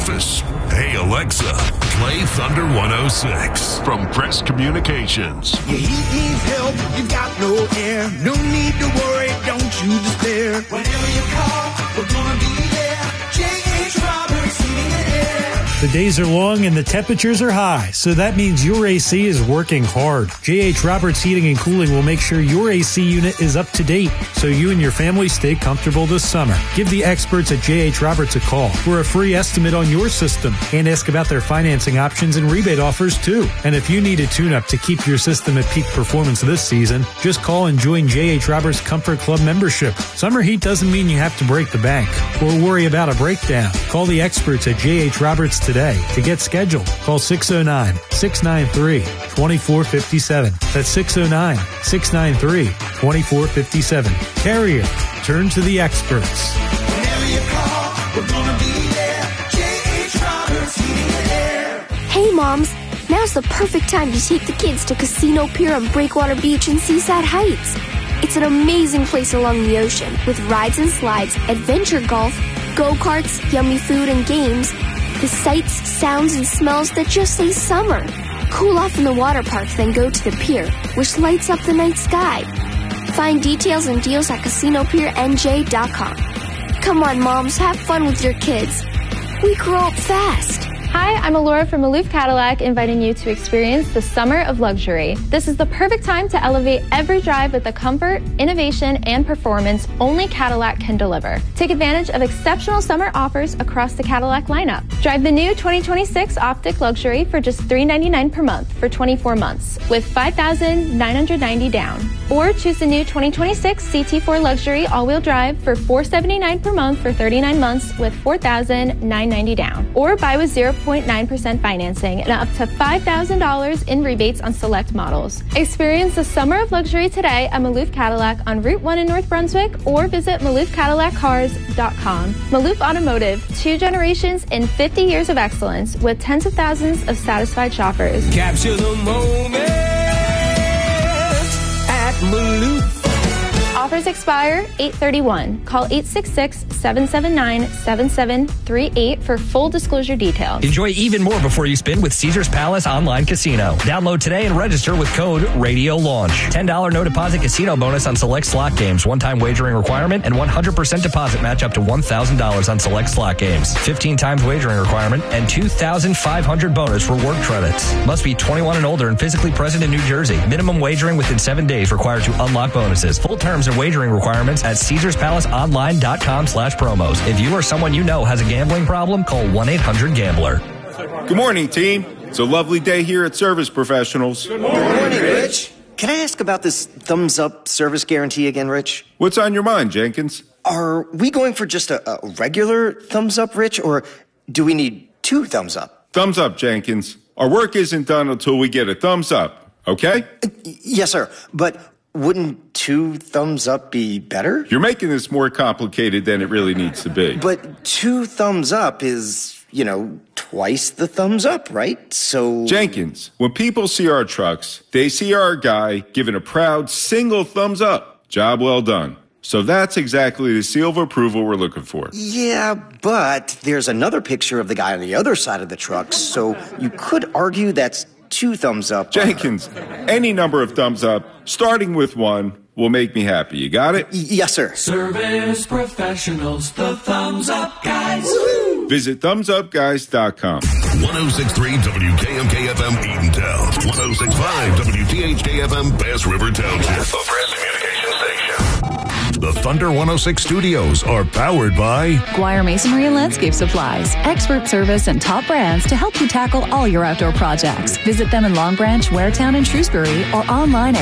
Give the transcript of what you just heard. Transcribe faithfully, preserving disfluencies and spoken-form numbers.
office. Hey, Alexa, play Thunder one oh six from Crest Communications. Your heat needs help, you got no air. No need to worry, don't you despair. Whenever you call, we're gonna be there. J H Roberts Heating and Air. The days are long and the temperatures are high, so that means your A C is working hard. J H Roberts Heating and Cooling will make sure your A C unit is up to date, so you and your family stay comfortable this summer. Give the experts at J H Roberts a call for a free estimate on your system, and ask about their financing options and rebate offers too. And if you need a tune-up to keep your system at peak performance this season, just call and join J H Roberts Comfort Club membership. Summer heat doesn't mean you have to break the bank or worry about a breakdown. Call the experts at J H Roberts today. To get scheduled, call six oh nine, six nine three, two four five seven. That's six oh nine, six nine three, two four five seven. Carrier, turn to the experts. Whenever you call, we're gonna be there. J H Roberts Heating and Air. Hey moms, now's the perfect time to take the kids to Casino Pier on Breakwater Beach and Seaside Heights. It's an amazing place along the ocean with rides and slides, adventure golf, go-karts, yummy food and games. The sights, sounds, and smells that just say summer. Cool off in the water park, then go to the pier, which lights up the night sky. Find details and deals at casino pier n j dot com. Come on, moms, have fun with your kids. We grow up fast. Hi, I'm Alora from Maloof Cadillac, inviting you to experience the summer of luxury. This is the perfect time to elevate every drive with the comfort, innovation, and performance only Cadillac can deliver. Take advantage of exceptional summer offers across the Cadillac lineup. Drive the new twenty twenty-six Optic Luxury for just three hundred ninety-nine dollars per month for twenty-four months with five thousand nine hundred ninety dollars down. Or choose the new twenty twenty-six C T four Luxury all-wheel drive for four hundred seventy-nine dollars per month for thirty-nine months with four thousand nine hundred ninety dollars down. Or buy with zero point nine percent financing and up to five thousand dollars in rebates on select models. Experience the summer of luxury today at Maloof Cadillac on Route one in North Brunswick or visit maloof cadillac cars dot com. Maloof Automotive, two generations and fifty years of excellence with tens of thousands of satisfied shoppers. Capture the moment at Maloof. Offers expire eight thirty-one. Call eight six six, seven seven nine, seven seven three eight for full disclosure details. Enjoy even more before you spin with Caesars Palace Online Casino. Download today and register with code Radio Launch. ten dollars no deposit casino bonus on select slot games. One-time wagering requirement and one hundred percent deposit match up to one thousand dollars on select slot games. fifteen times wagering requirement and two thousand five hundred bonus reward credits. Must be twenty-one and older and physically present in New Jersey. Minimum wagering within seven days required to unlock bonuses. Full terms and wagering requirements at caesars palace online dot com slash promos. If you or someone you know has a gambling problem, call one eight hundred gambler. Good morning, team. It's a lovely day here at Service Professionals. Good morning, Good morning Rich. Can I ask about this thumbs up service guarantee again, Rich? What's on your mind, Jenkins? Are we going for just a, a regular thumbs up, Rich, or do we need two thumbs up? Thumbs up, Jenkins. Our work isn't done until we get a thumbs up, okay? Uh, yes, sir. But wouldn't two thumbs up be better? You're making this more complicated than it really needs to be. But two thumbs up is, you know, twice the thumbs up, right? So... Jenkins, when people see our trucks, they see our guy giving a proud single thumbs up. Job well done. So that's exactly the seal of approval we're looking for. Yeah, but there's another picture of the guy on the other side of the truck, so you could argue that's two thumbs up. Jenkins, any number of thumbs up, starting with one, will make me happy. You got it? Y- yes, sir. Service Professionals, the thumbs up guys. Woo-hoo! Visit thumbs up guys dot com. one oh six point three W K M K F M Eatontown. one oh six point five W T H K F M Bass River Township. The Press Communication Station. The Thunder one oh six studios are powered by Guire Masonry and Landscape Supplies. Expert service and top brands to help you tackle all your outdoor projects. Visit them in Long Branch, Waretown, and Shrewsbury or online at